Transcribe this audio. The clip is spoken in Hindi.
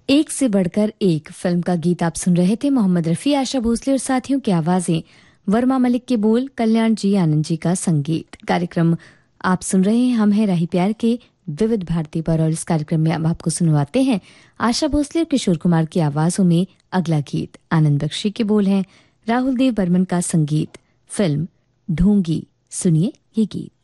एक से बढ़कर एक फिल्म का गीत आप सुन रहे थे। मोहम्मद रफी, आशा भोसले और साथियों की आवाजें, वर्मा मलिक के बोल, कल्याण जी आनंद जी का संगीत। कार्यक्रम आप सुन रहे हैं हम हैं राही प्यार के विविध भारती पर, और इस कार्यक्रम में अब आपको सुनवाते हैं आशा भोसले और किशोर कुमार की आवाजों में अगला गीत। आनंद बख्शी के बोल हैं, राहुल देव बर्मन का संगीत, फिल्म ढोंगी। सुनिए ये गीत।